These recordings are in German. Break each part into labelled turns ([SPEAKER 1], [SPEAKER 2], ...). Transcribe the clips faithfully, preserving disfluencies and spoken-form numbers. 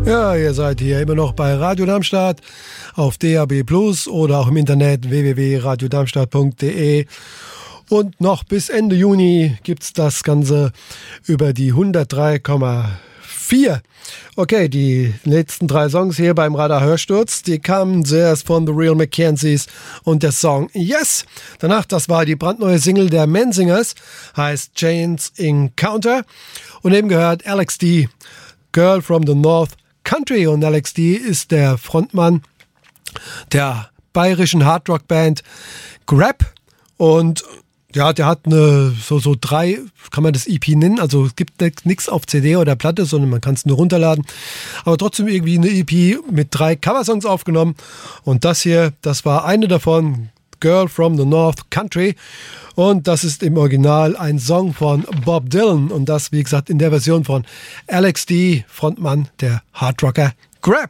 [SPEAKER 1] Ja, ihr seid hier immer noch bei Radio Darmstadt auf D A B Plus oder auch im Internet w w w punkt radio darmstadt punkt d e. Und noch bis Ende Juni gibt's das Ganze über die hundertdrei Komma vier. Okay, die letzten drei Songs hier beim Radar Hörsturz, die kamen zuerst von The Real Mackenzies und der Song Yes. Danach, das war die brandneue Single der Menzingers, heißt Chains Encounter. Und eben gehört Alex D., Girl from the North Country. Und Alex D. ist der Frontmann der bayerischen Hardrock-Band Grab. Und ja, der hat eine, so, so drei, kann man das E P nennen, also es gibt nichts auf C D oder Platte, sondern man kann es nur runterladen, aber trotzdem irgendwie eine E P mit drei Coversongs aufgenommen und das hier, das war eine davon, Girl from the North Country, und das ist im Original ein Song von Bob Dylan und das, wie gesagt, in der Version von Alex D., Frontmann der Hardrocker Grab.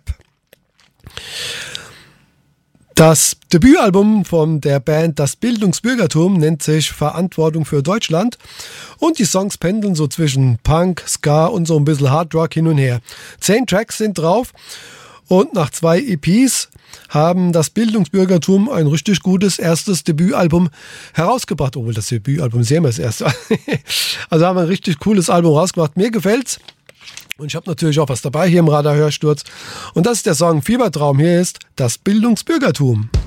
[SPEAKER 1] Das Debütalbum von der Band Das Bildungsbürgertum nennt sich Verantwortung für Deutschland und die Songs pendeln so zwischen Punk, Ska und so ein bisschen Hardrock hin und her. Zehn Tracks sind drauf und nach zwei E Ps haben Das Bildungsbürgertum ein richtig gutes erstes Debütalbum herausgebracht, obwohl das Debütalbum ist ja immer das erste. Also haben wir ein richtig cooles Album rausgebracht, mir gefällt's. Und ich habe natürlich auch was dabei hier im Radar Hörsturz. Und das ist der Song Fiebertraum. Hier ist Das Bildungsbürgertum.